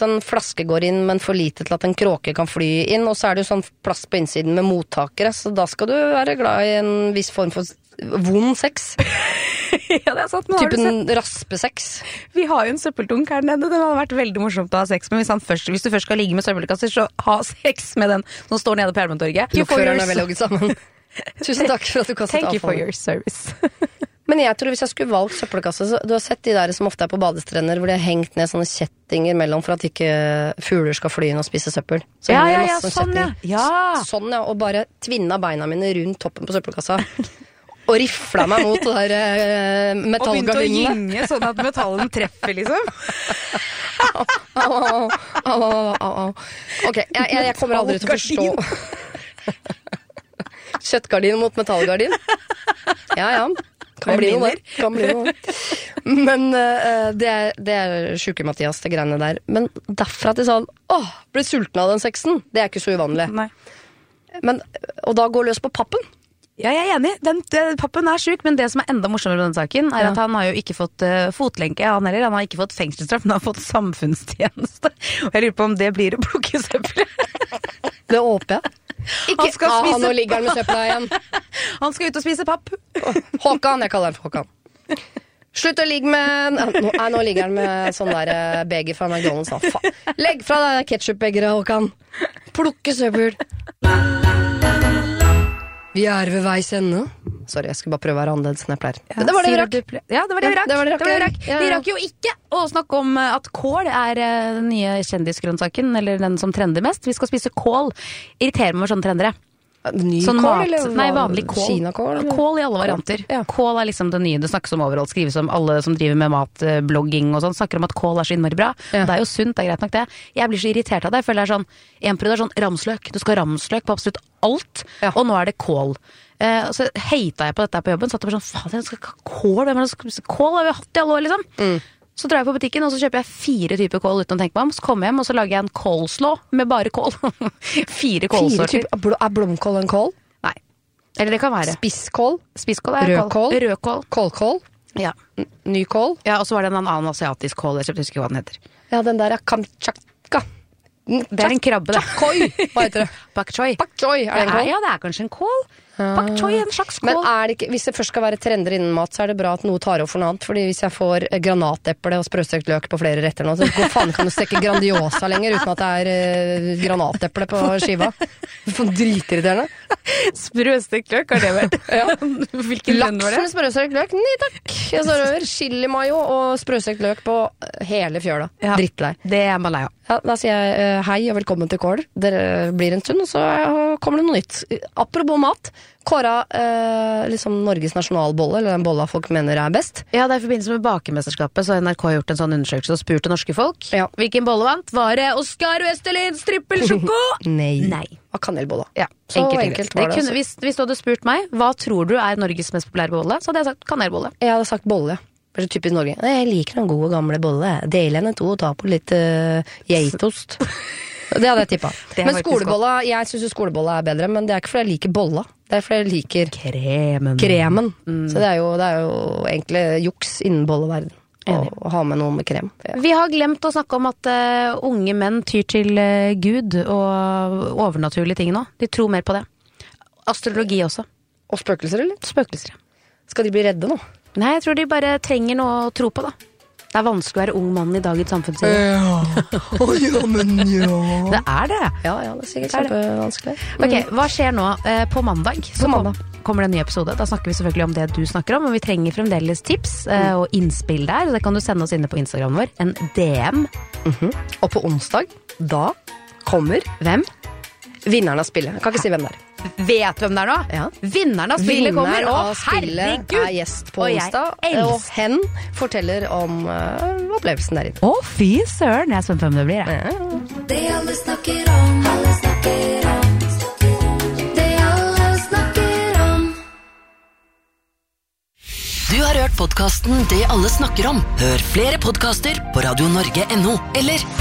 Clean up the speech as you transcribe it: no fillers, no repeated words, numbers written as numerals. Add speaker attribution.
Speaker 1: at en flaske går inn, men for lite til at en kråke kan fly inn, og så det jo sånn plass på innsiden med mottakere, så da skal du være glad i en viss form for vond sex.
Speaker 2: Ja, det sant, men
Speaker 1: typen raspesex.
Speaker 2: Vi har jo en søppeldunk her nede. Det hadde vært veldig morsomt å ha sex, men hvis du først skal ligge med søppelkasser, så ha sex med den som står nede på Jernbanetorget.
Speaker 1: Lokføreren vel logget sammen. Tusen takk for at du kastet avfall.
Speaker 2: Thank you for your service.
Speaker 1: Men jeg tror hvis jeg skulle valgt søppelkasse, så du har sett de der som ofte på badestrender, hvor de har hengt ned sånne kjettinger mellom for at ikke fugler skal fly inn og spise søppel. Så
Speaker 2: ja, sånn ja.
Speaker 1: Sånn ja, og bare tvinna beina mine rundt toppen på søppelkassa. Og rifla meg mot det der metallgardinene. Og
Speaker 2: begynte å gynge sånn at metallen treffer, liksom.
Speaker 1: Au. Ok, jeg kommer aldri til å forstå. Kjøttgardin mot metallgardin. Ja. Kan bli noe. Men det sjuke, Mathias, det greiene der. Men derfra til sånn, ble sulten av den sexen, det ikke så uvanlig.
Speaker 2: Nei.
Speaker 1: Og da går løs på pappen.
Speaker 2: Ja, jeg enig. Pappen sjuk, men det som enda morsommere med den saken, at han har jo ikke fått fotlenke, han har ikke fått fengselsstraff, men han har fått samfunnstjeneste. Og jeg lurer på om det blir å plukke søppel.
Speaker 1: Det håper jeg. Nå ligger han med søppla igjen.
Speaker 2: Han skal ut og spise papp.
Speaker 1: Håkan, jeg kaller han for Håkan. Slutt å ligge med nå ligger han med sånn der beger fra McDonald's. Legg fra deg ketchup-begeret, Håkan. Plukke søppel. Vi ved veis ende. Sorry, jeg skulle bare prøve å være annerledes enn jeg pleier.
Speaker 2: Ja, det var det vi rakk. Ja, det var det vi rakk. Vi rakk jo ikke å snakke om at kål den nye kjendisgrønnsaken, eller den som trender mest. Vi skal spise kål. Irriterer meg med sånne trendere.
Speaker 1: Ny
Speaker 2: sånn
Speaker 1: kål,
Speaker 2: mat,
Speaker 1: eller
Speaker 2: nei, vanlig kål.
Speaker 1: Kinakål?
Speaker 2: Kål i alle varianter. Ja. Kål liksom det nye det snakkes om overalt. Skrives om alle som driver med matblogging og sånn. Snakker om at kål så innmari bra. Ja. Det jo sunt, det greit nok det. Jeg blir så irritert av det. Jeg føler det sånn, en periode sånn ramsløk. Du skal ha ramsløk på absolutt alt. Ja. Og nå det kål. Så hatet jeg på dette på jobben. Så at det var sånn, faen, jeg skal ikke ha kål. Hvem skal spise kål? Det har vi hatt i alle år, liksom. Så drar jeg på butikken, og så kjøper jeg 4 typer kål uten å tenke meg om. Så kommer jeg hjem, og så lager jeg en kålslå med bare kål. 4 kålsorter.
Speaker 1: Blomkål en kål?
Speaker 2: Nei. Eller det kan være.
Speaker 1: Spisskål?
Speaker 2: Spisskål
Speaker 1: Rødkål?
Speaker 2: Rødkål.
Speaker 1: Kålkål?
Speaker 2: Ja.
Speaker 1: Ny kål?
Speaker 2: Ja, og så var det en annen asiatisk kål. Jeg husker hva den heter.
Speaker 1: Ja, den der kamtsjakka.
Speaker 2: Det en krabbe, det.
Speaker 1: Choi, hva heter det?
Speaker 2: Bak choy.
Speaker 1: Bak choy, det en kål?
Speaker 2: Ja, det kanskje en kål. Bak choy, en slags kål.
Speaker 1: Men det ikke, hvis det først skal være trender innen mat, så det bra at noe tar over for noe annet. Fordi hvis jeg får granateple og sprøstekt løk på flere retter nå, så hvor faen kan du stekke Grandiosa lenger uten at det granateple på skiva? For dritirriterende.
Speaker 2: Sprøstekt løk, har det vært?
Speaker 1: Ja.
Speaker 2: Hvilken lønn var det?
Speaker 1: Laks med sprøstekt løk? Nei takk. Jeg står over chili mayo og sprøstekt løk på hele fjøla. Ja. Drittlei.
Speaker 2: Det man lei av.
Speaker 1: Ja, da sier jeg hei og velkommen til kål. Dere blir en stund, og så kommer det noe nytt. Apropos mat, kåra liksom Norges nasjonalbolle, eller den bolla folk mener best.
Speaker 2: Ja, det i forbindelse med bakemesterskapet, så har NRK gjort en sånn undersøkelse og spurt norske folk. Ja. Hvilken bolle vant? Var det Oscar Westerlins trippelsjoko?
Speaker 1: Nei. Av kanelbolla.
Speaker 2: Ja,
Speaker 1: så enkelt var det.
Speaker 2: Kunne, hvis du hadde spurt meg, hva tror du Norges mest populære bolle? Så hadde jeg sagt kanelbolle.
Speaker 1: Jeg hadde sagt bolle, ja. Det er så typisk Norge. Jeg liker den gode gamle bolle. Del henne 2 og ta på litt geitost. Det hadde jeg tippet. Men skolebolla, jeg synes jo skolebolla bedre, men det ikke fordi jeg liker bolla. Det fordi jeg liker kremen. Så det er jo egentlig juks innen bolleverden. Å ha med noe med krem. Ja.
Speaker 2: Vi har glemt å snakke om at unge menn tyr til Gud og overnaturlige ting nå. De tror mer på det. Astrologi også.
Speaker 1: Og spøkelser, eller?
Speaker 2: Spøkelser, ja.
Speaker 1: Skal de bli redde nå?
Speaker 2: Nei, jeg tror de bare trenger noe å tro på, da. Det vanskelig å være ung mann i dagens samfunn.
Speaker 1: Ja. Men ja.
Speaker 2: Det det.
Speaker 1: Ja, det er sikkert kjempevanskelig.
Speaker 2: Ok, hva skjer nå? På mandag kommer det en ny episode. Da snakker vi selvfølgelig om det du snakker om, og vi trenger fremdeles tips og innspill der. Det kan du sende oss inne på Instagram vår, en DM.
Speaker 1: Og på onsdag, da kommer
Speaker 2: hvem?
Speaker 1: Vinneren av spillet. Jeg kan ikke si hvem det
Speaker 2: Vet du hvem det nå?
Speaker 1: Ja.
Speaker 2: Vinneren av spillet kommer,
Speaker 1: og herregud! Gjest på onsdag, og hen forteller om opplevelsen der inne.
Speaker 2: Fy søren, jeg er spent på hvem det blir.
Speaker 3: Det alle snakker om, alle snakker om. Det alle snakker om.
Speaker 4: Du har hørt podcasten Det alle snakker om. Hør flere podcaster på radionorge.no eller